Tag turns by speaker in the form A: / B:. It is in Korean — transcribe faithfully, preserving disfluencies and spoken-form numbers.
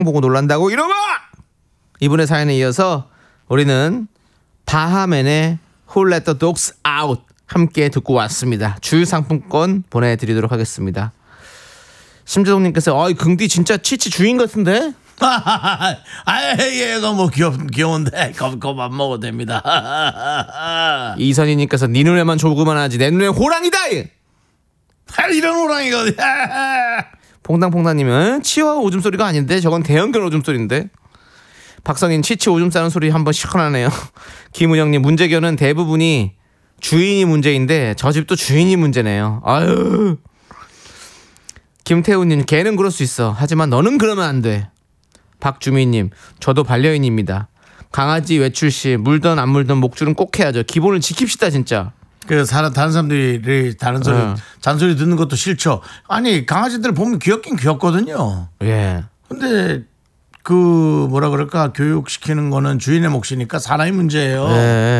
A: 보고 놀란다고 이러마. 이분의 사연에 이어서 우리는 바하맨의 Who Let the Dogs Out 함께 듣고 왔습니다. 주유 상품권 보내드리도록 하겠습니다. 심재동님께서 어이 긍디 진짜 치치 주인 같은데?
B: 아예 이거 뭐 귀엽 귀여운데 겁겁 안 먹어도 됩니다.
A: 이선희님께서 네 눈에만 조그만 하지 내 눈에 호랑이다.
B: 이런 호랑이가 어디?
A: 퐁당퐁당님은 치와 오줌 소리가 아닌데 저건 대형견 오줌 소리인데. 박성인 치치 오줌 싸는 소리 한번 시원하네요. 김은영님 문제견은 대부분이 주인이 문제인데 저 집도 주인이 문제네요. 아유. 김태우님 개는 그럴 수 있어. 하지만 너는 그러면 안 돼. 박주민님 저도 반려인입니다. 강아지 외출 시 물든 안 물든 목줄은 꼭 해야죠. 기본을 지킵시다 진짜.
B: 그 사람 다른 사람들이 다른 소리
A: 어.
B: 잔소리 듣는 것도 싫죠. 아니 강아지들 보면 귀엽긴 귀엽거든요.
A: 예.
B: 근데 그 뭐라 그럴까 교육시키는 거는 주인의 몫이니까 사람이 문제예요.
A: 예.